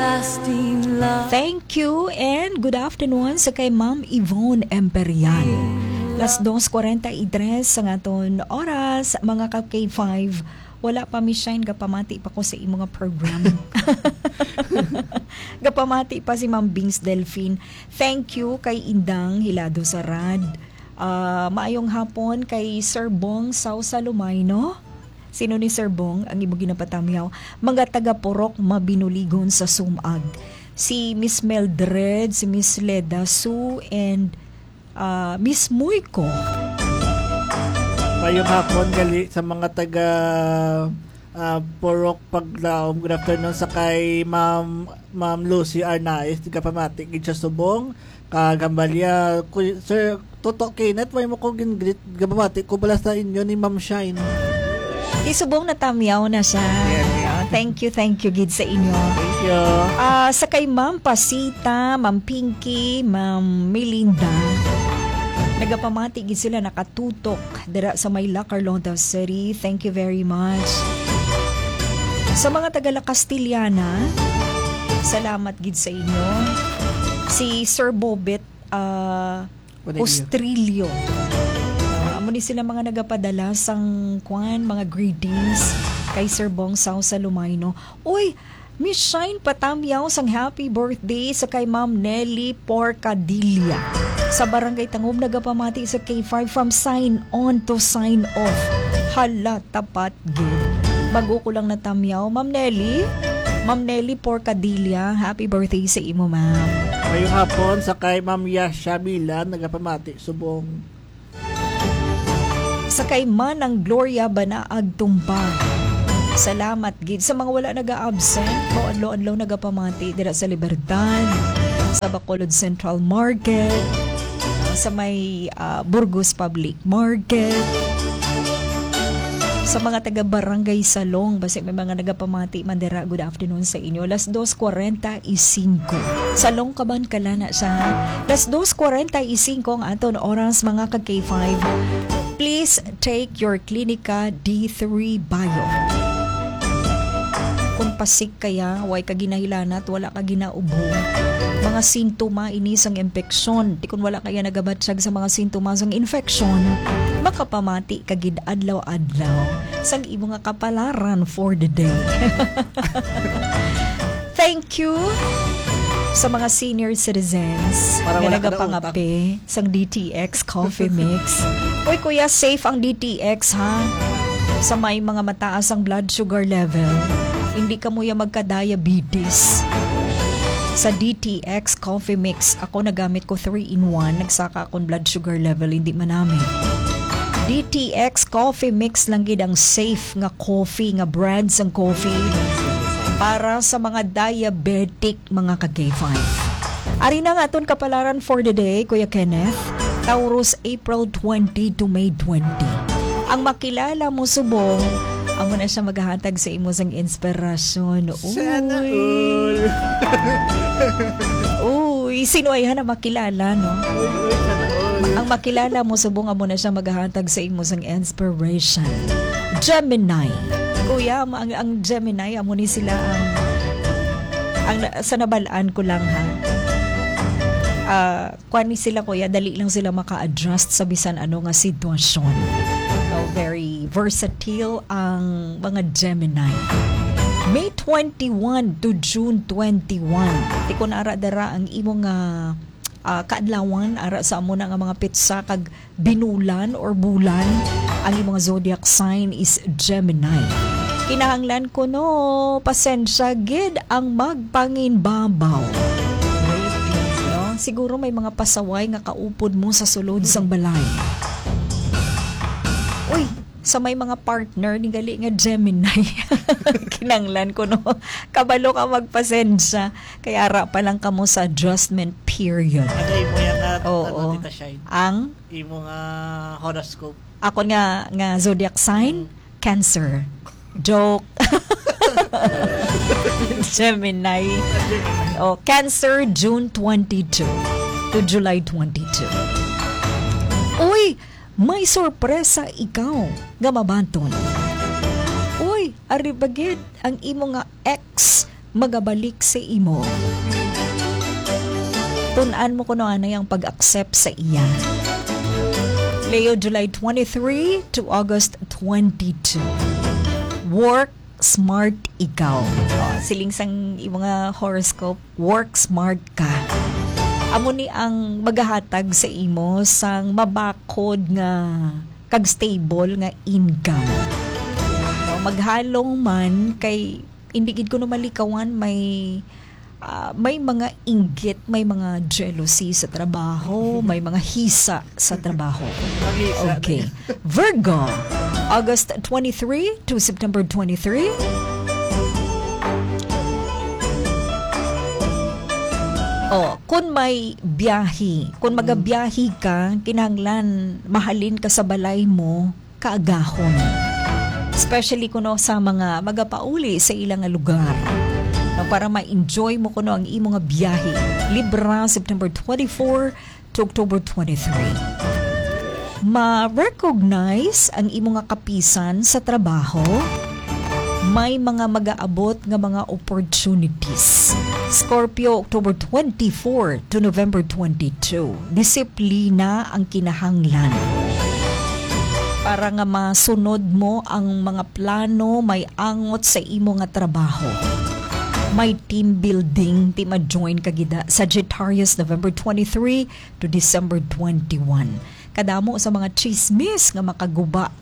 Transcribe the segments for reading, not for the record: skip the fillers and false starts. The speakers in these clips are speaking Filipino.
lasting love. Thank you and good afternoon sa kay Ma'am Yvonne Imperial. Las 2:43 sa ngaton oras, mga ka-K5. Wala pa mi shine, gapamati pa ko sa imong program. Gapamati pa si Ma'am Bings Delphine. Thank you kay Indang Hilado Sarad. Maayong hapon kay Sir Bong Sausa Lumayno. Sino ni Sir Bong? Ang ibo ginapatamyaw. Mga taga-Purok mabinuligon sa Sumag. Si Miss Meldred, si Miss Leda Sue, and Miss Muyko. Mayong hapon gali sa mga taga Purok Paglaom. Good afternoon sa kay Ma'am Lucy Arnaiz, tiga pamati gid sa Subong, kagambalya. Sir Toto Kenneth, may mo ko gingrit gabamati ko bala sa inyo ni Ma'am Shine. Isubong na tamyaw na siya. Thank you gid sa inyo. Thank you. Sa kay Ma'am Pasita, Ma'am Pinky, Ma'am Melinda. Nagapamati gid sila nakatutok dira sa Mayla, Carlonta City. Thank you very much. Sa mga taga La Castillana, salamat gid sa inyo. Si Sir Bobet Ostrilio. Amo ni sila mga nagapadala sang mga greetings kay Sir Bong Sausa Lumayno. Uy, Miss Shine patamyaw sang happy birthday sa kay Ma'am Nelly Porcadilla. Sa Barangay Tangub nagapamati sa K5 from sign on to sign off. Hala, tapat gid. Bago ko lang natamyaw, Ma'am Nelly Porcadilla, happy birthday sa imo, ma'am. Ngayong hapon sa kay Ma'am Yasha Milan nagapamati Subong. Sa kay Manang Gloria Banaag Tumba. Salamat gid sa mga wala naga-absent, adlaw-adlaw nagapamati dira sa Libertad, sa Bacolod Central Market, sa may Burgos Public Market, sa mga taga Barangay Salong, basta may mga nagapamati man dira. Good afternoon sa inyo. Las 2:45 Salong Kaban Kalana sa Las 2:45 ang aton oras, mga ka-K5. Please take your Clinica D3 Bio. Kung pasik kaya, way ka ginahilanat, wala ka ginaubo. Mga sintoma inis ang impeksyon. Di kung wala kaya nagabatsyag sa mga sintomas ang infeksyon, makapamati kagid adlaw-adlaw sang imo nga kapalaran for the day. Thank you sa mga senior citizens na nagapangapi sang DTX Coffee Mix. Uy kuya, safe ang DTX ha. Sa may mga mataas ang blood sugar level, hindi ka mo ya magka-diabetes. Sa DTX Coffee Mix, ako nagamit ko 3-in-1. Nagsaka akong blood sugar level, hindi manami. DTX Coffee Mix lang gid ang safe nga coffee, nga brands ang coffee para sa mga diabetic, mga ka-K5. Ari na nga aton kapalaran for the day, Kuya Kenneth. Taurus, April 20 to May 20. Ang makilala mo subong, amo na siya maghahatag sa imo sang inspirasyon. Sana all. Uy, sino ay na makilala, no? Uy, sana all. Ang makilala mo subong, amo na siya maghahatag sa imo sang inspiration. Gemini. Kuya, ang Gemini, amo ni sila ang sa nabalaan ko lang ha. Kwani sila kuya, dali lang sila maka-adjust sa bisan ano nga sitwasyon. So, very versatile ang mga Gemini. May 21 to June 21. Di ko naara-dara ang imong kaadlawan ara sa amo na nga mga pitsa kag binulan or bulan. Ang imong zodiac sign is Gemini. Kinahanglan ko no, pasensya gid ang magpanginbabaw. No? Siguro may mga pasaway nga kaupod mo sa sulod sang balay. Uy, sa may mga partner ni gali nga Gemini. Kinanglan ko no, kabalo ka magpasensya kaya ara pa lang kamo sa adjustment period. Ano imo yan Oo. Tita Shine? Ang Imo nga horoscope. ako nga zodiac sign, Cancer. Joke. Gemini. Oh, Cancer, June 22 to July 22. Uy, may sorpresa ikaw nga mabanton. Uy, ari bagid ang imo nga ex magabalik sa imo. Tunan mo kuno ano yung pag-accept sa iya. Leo, July 23 to August 22. Work smart ikaw. Siling sang mga horoscope, work smart ka. Amo ni ang magahatag sa imo sang mabakod nga kag stable nga income. Maghalong man kay hindi gid ko no malikawan may mga inggit, may mga jealousy sa trabaho, may mga hisa sa trabaho. Okay. Virgo, August 23 to September 23. Kung may biyahe, kung magabiyahe ka, kinahanglan mahalin ka sa balay mo, kaagahon. Especially kuno sa mga magapauli sa ilang lugar. Para ma-enjoy mo kuno ang imo nga biyahe. Libra, September 24 to October 23. Ma-recognize ang imo nga kapisan sa trabaho. May mga mag-aabot nga mga opportunities. Scorpio, October 24 to November 22. Disiplina ang kinahanglan. Para nga masunod mo ang mga plano, may angot sa imo nga trabaho. May team building, di ma-join kagida. Sagittarius, November 23 to December 21. Kadamo sa mga chismis nga makaguba.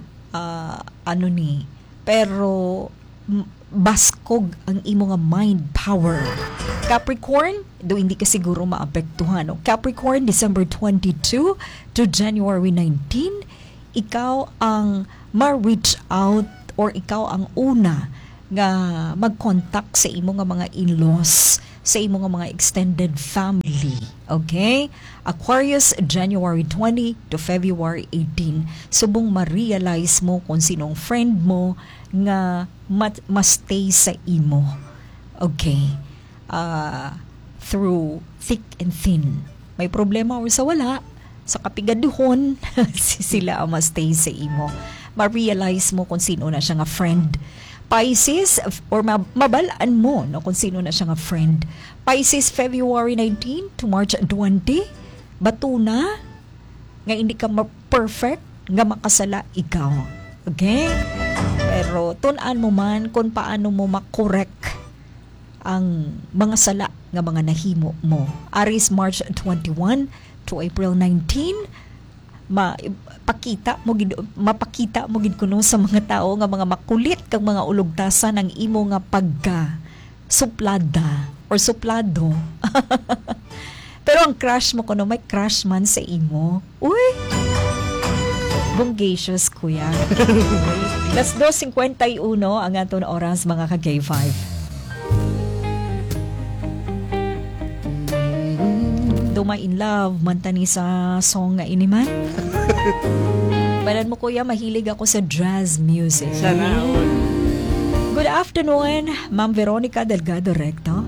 Pero baskog ang imo nga mind power. Capricorn, do hindi ka siguro maapektuhan. Capricorn, December 22 to January 19, ikaw ang ma-reach out or ikaw ang una nga mag-contact sa imo nga mga in-laws, sa imo nga mga extended family. Okay? Aquarius, January 20 to February 18. Subong ma-realize mo kung sinong friend mo nga ma-stay sa imo. Okay? Through thick and thin. May problema or sa wala, sa kapigaduhon, sila ang ma-stay sa imo. Ma-realize mo kung sino na siya nga friend. Pisces, or mabalaan mo no, kung sino na siya nga friend. Pisces, February 19 to March 20. Batuna, nga hindi ka perfect, nga makasala ikaw. Okay? Pero tunan mo man kung paano mo makorek ang mga sala nga mga nahimo mo. Aries, March 21 to April 19. Mapakita mo gid kuno sa mga tao nga mga makulit kang mga ulugtasan ang imo nga pagka suplada or suplado. Pero ang crush mo kuno, may crush man sa imo. Uy, bonggacious kuya. Las 2:51 ang aton oras mga ka-K5. Duma in love man tani sa song nga ini man. Balan mo kuya, mahilig ako sa jazz music. Sana all. Good afternoon, Ma'am Veronica Delgado Recto.